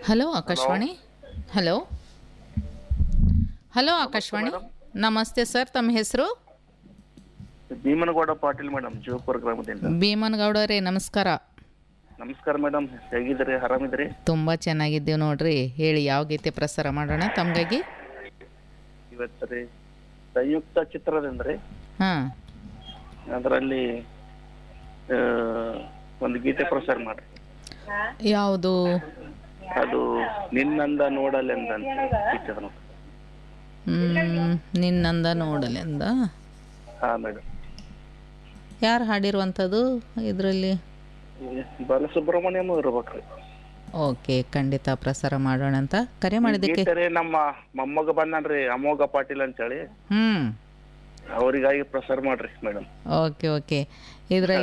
Hello Akashvani. Hello hello Akashvani. ನಮಸ್ತೆ sir, ತಮ್ಮ ಹೆಸರು? ಭೀಮನಗೌಡ ಪಾಟೀಲ್ ಮೇಡಮ್, ಜೋಪುರ ಗ್ರಾಮದಿಂದ. ಭೀಮನಗೌಡರೇ ನಮಸ್ಕಾರ. ನಮಸ್ಕಾರ ಮೇಡಮ್, ಹೇಗಿದ್ದೀರಿ? ಆರಾಮಿದ್ರಿ? ತುಂಬ ಚೆನ್ನಾಗಿದ್ದೀವಿ ನೋಡ್ರಿ. ಹೇಳಿ, ಯಾವ ಗೀತೆ ಪ್ರಸಾರ ಮಾಡೋಣ ತಮಗಾಗಿ? ಇವತ್ತು ರೀ ಸಂಯುಕ್ತ ಚಿತ್ರದಂದ್ರಿ, ಹಾಂ, ಅದರಲ್ಲಿ ಒಂದು ಗೀತೆ ಪ್ರಸಾರ ಮಾಡ್ರಿ. ಯಾವುದು? ಅದು ನಿನ್ನಂದ ನೋಡಲೆಂದ ಚಿತ್ರ. ನಿನ್ನಂದ ನೋಡಲೆಂದ. ಹಾ ಮೇಡಮ್. ಯಾರು ಹಾಡಿರುವಂಥದ್ದು ಇದರಲ್ಲಿ? ಬಾಲಸುಬ್ರಹ್ಮಣ್ಯಂ ಇರ್ಬೇಕ್ರಿ. ಓಕೆ, ಖಂಡಿತ ಪ್ರಸಾರ ಮಾಡೋಣ ಅಂತ ಕರೆ ಮಾಡಿದ್ದಕ್ಕೆ. ಗೀತೆ ನಮ್ಮ ಮೊಮ್ಮಗ ಬಂದನ್ರಿ, ಅಮೋಘ ಪಾಟೀಲ್ ಅಂತೇಳಿ, ಹ್ಞೂ, ಅವರಿಗಾಗಿ ಪ್ರಸಾರ ಮಾಡ್ರಿ ಮೇಡಮ್. Okay okay. ಇದರಲ್ಲಿ